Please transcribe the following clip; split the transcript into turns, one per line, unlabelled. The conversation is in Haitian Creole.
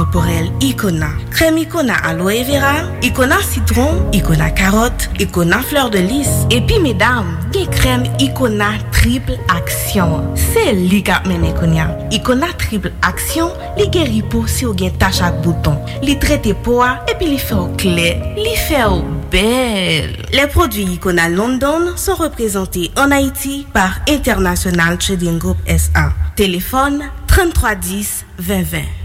corporelle Icona. Crème Icona aloe vera, Icona citron, Icona carotte, Icona fleur de lys. Et puis mesdames, des crème Icona triple action. C'est li k'ap mène konya. Icona triple action, li guéri peau si ou gen tache ak bouton. Li traite peau et puis li fait au clair, li fait au belle. Les produits Icona London sont représentés en Haïti par International Trading Group SA. Téléphone 33 10 20 20.